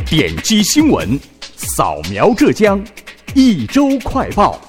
点击新闻，扫描浙江，一周快报。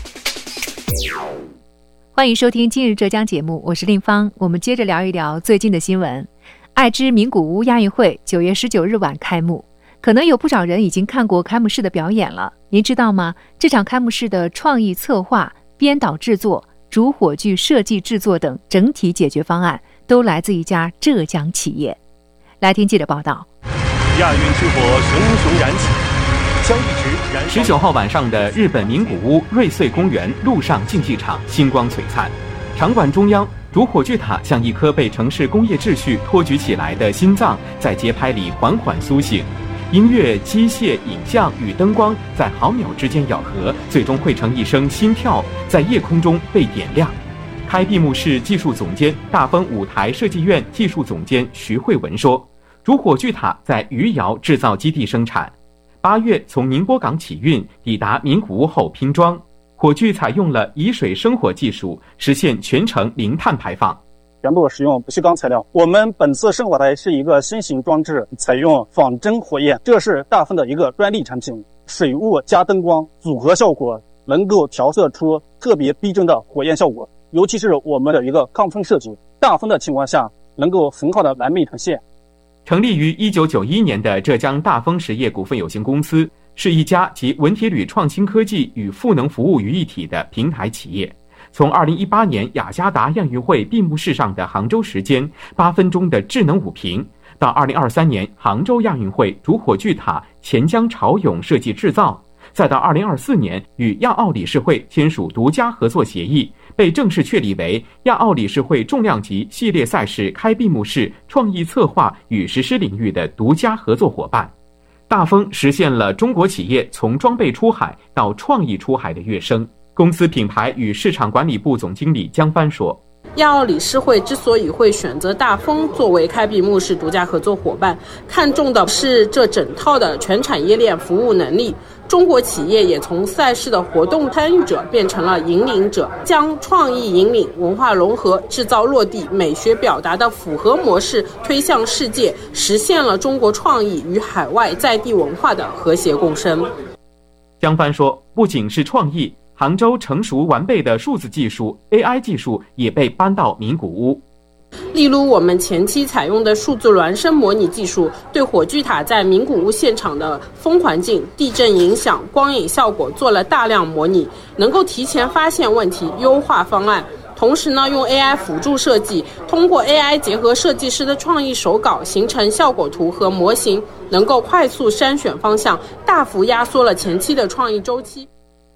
欢迎收听今日浙江节目，我是令芳。我们接着聊一聊最近的新闻。爱知名古屋亚运会9月19日晚开幕，可能有不少人已经看过开幕式的表演了。您知道吗？这场开幕式的创意策划、编导制作、主火炬设计制作等整体解决方案都来自一家浙江企业。来听记者报道。 亚运之火熊熊燃起，将一直燃烧。 19号晚上的日本名古屋瑞穗公园陆上竞技场星光璀璨，场馆中央主火炬塔像一颗被城市工业秩序托举起来的心脏，在节拍里缓缓苏醒。音乐、机械、影像与灯光在毫秒之间咬合，最终汇成一声心跳，在夜空中被点亮。开闭幕式技术总监、大丰舞台设计院技术总监徐慧文说，主火炬塔在余姚制造基地生产，8月从宁波港起运，抵达名古屋后拼装。火炬采用了以水生火技术，实现全程零碳排放。 全部使用不锈钢材料。我们本次生火台是一个新型装置，采用仿真火焰，这是大丰的一个专利产品。水雾加灯光组合效果，能够调色出特别逼真的火焰效果。尤其是我们的一个抗风设计，大风的情况下能够很好的完美呈现。 成立于1991年的浙江大丰实业股份有限公司是一家集文体旅创新科技与赋能服务于一体的平台企业。从2018年雅加达亚运会闭幕式上的杭州时间8分钟的智能舞屏，到2023年杭州亚运会主火炬塔钱江潮涌设计制造，再到2024年与亚奥理事会签署独家合作协议，被正式确立为亚奥理事会重量级系列赛事开闭幕式创意策划与实施领域的独家合作伙伴。大丰实现了中国企业从装备出海到创意出海的跃升。公司品牌与市场管理部总经理江帆说， 亚奥理事会之所以会选择大丰作为开闭幕式独家合作伙伴，看重的是这整套的全产业链服务能力。中国企业也从赛事的活动参与者变成了引领者，将创意引领、文化融合、制造落地、美学表达的复合模式推向世界，实现了中国创意与海外在地文化的和谐共生。 江帆说，不仅是创意，杭州成熟完备的数字技术 AI 技术也被搬到名古屋。 例如我们前期采用的数字孪生模拟技术，对火炬塔在名古屋现场的风环境、地震影响、光影效果做了大量模拟，能够提前发现问题，优化方案。同时呢，用 AI 辅助设计，通过 AI 结合设计师的创意手稿，形成效果图和模型，能够快速筛选方向，大幅压缩了前期的创意周期。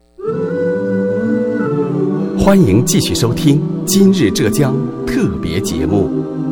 欢迎继续收听今日浙江特别节目。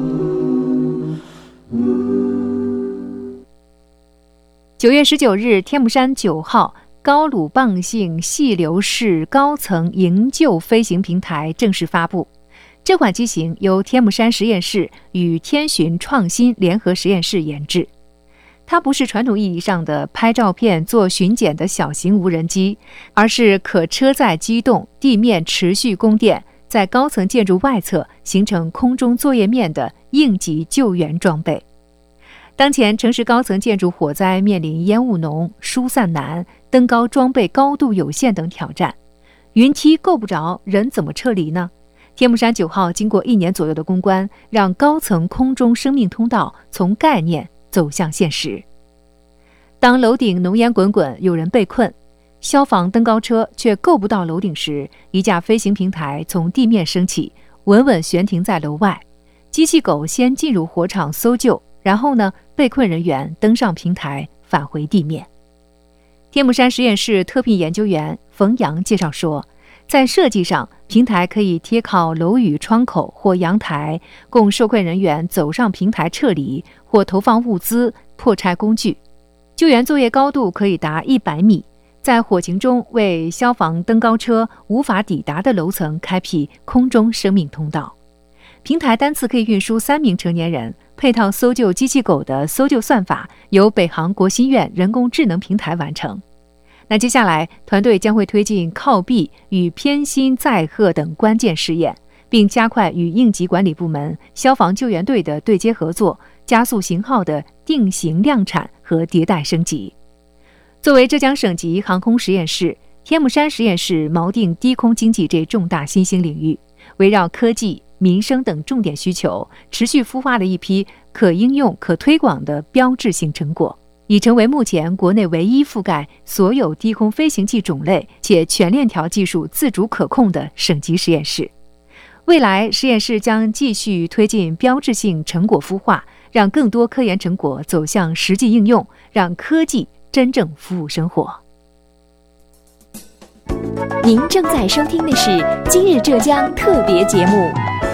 9月19日，天目山9号高鲁棒性细流式高层营救飞行平台正式发布。这款机型由天目山实验室与天巡创新联合实验室研制。它不是传统意义上的拍照片做巡检的小型无人机，而是可车载机动、地面持续供电，在高层建筑外侧形成空中作业面的应急救援装备。当前城市高层建筑火灾面临烟雾浓、疏散难、登高装备高度有限等挑战，云梯够不着，人怎么撤离呢？天目山9号经过1年左右的攻关，让高层空中生命通道从概念走向现实。当楼顶浓烟滚滚，有人被困，消防登高车却够不到楼顶时，一架飞行平台从地面升起，稳稳悬停在楼外。机器狗先进入火场搜救，然后呢，被困人员登上平台返回地面。天目山实验室特聘研究员冯阳介绍说，在设计上，平台可以贴靠楼宇窗口或阳台，供受困人员走上平台撤离或投放物资、破拆工具。救援作业高度可以达100米，在火情中为消防登高车无法抵达的楼层开辟空中生命通道。平台单次可以运输3名成年人，配套搜救机器狗的搜救算法由北航国新院人工智能平台完成。那接下来，团队将会推进靠壁与偏心载荷等关键试验，并加快与应急管理部门、消防救援队的对接合作， 加速型号的定型量产和迭代升级。作为浙江省级航空实验室，天目山实验室锚定低空经济这重大新兴领域，围绕科技、民生等重点需求，持续孵化了一批可应用、可推广的标志性成果，已成为目前国内唯一覆盖所有低空飞行器种类且全链条技术自主可控的省级实验室。未来，实验室将继续推进标志性成果孵化，让更多科研成果走向实际应用，让科技真正服务生活。 您正在收听的是《今日浙江》特别节目。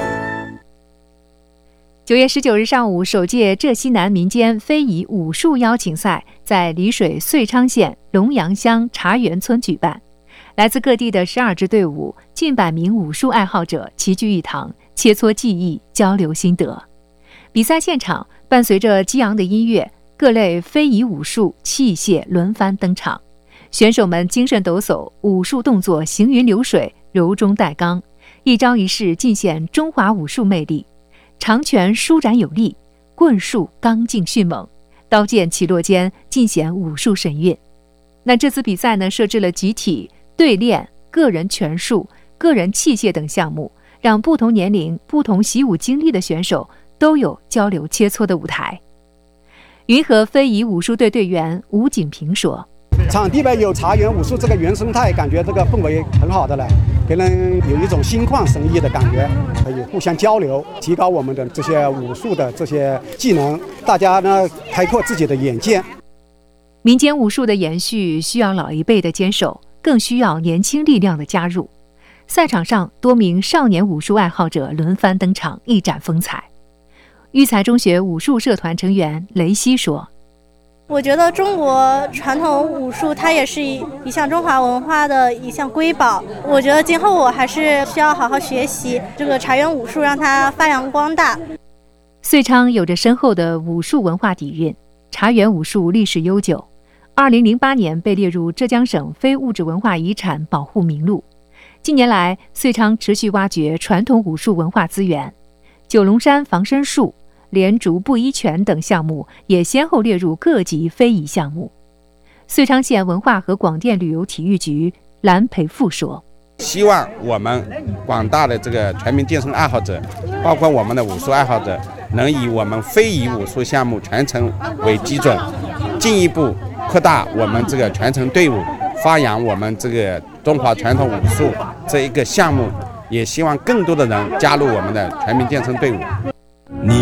9月19日上午，首届浙西南民间非遗武术邀请赛在丽水遂昌县龙阳乡茶园村举办。来自各地的12支队伍，近百名武术爱好者齐聚一堂，切磋技艺，交流心得。比赛现场伴随着激昂的音乐，各类非遗武术器械轮番登场，选手们精神抖擞，武术动作行云流水，柔中带刚，一招一式尽显中华武术魅力。长拳舒展有力，棍术刚劲迅猛，刀剑起落间尽显武术神韵。那这次比赛呢，设置了集体、对练、个人拳术、个人器械等项目，让不同年龄、不同习武经历的选手都有交流切磋的舞台。云和非遗武术队队员吴景平说：“ 场地呢有茶园武术这个原生态，感觉这个氛围很好的了，给人有一种心旷神怡的感觉，可以互相交流，提高我们的这些武术的这些技能，大家呢开阔自己的眼界。” 民间武术的延续需要老一辈的坚守，更需要年轻力量的加入。赛场上，多名少年武术爱好者轮番登场，一展风采。育才中学武术社团成员雷希说：“ 我觉得中国传统武术它也是一项中华文化的一项瑰宝。我觉得今后我还是需要好好学习这个茶园武术，让它发扬光大。” 遂昌有着深厚的武术文化底蕴，茶园武术历史悠久，2008年被列入浙江省非物质文化遗产保护名录。近年来，遂昌持续挖掘传统武术文化资源，九龙山防身术、连竹布衣拳等项目也先后列入各级非遗项目。遂昌县文化和广电旅游体育局蓝培富说：“ 希望我们广大的这个全民健身爱好者，包括我们的武术爱好者，能以我们非遗武术项目传承为基准，进一步扩大我们这个传承队伍，发扬我们这个中华传统武术这一个项目，也希望更多的人加入我们的全民健身队伍。”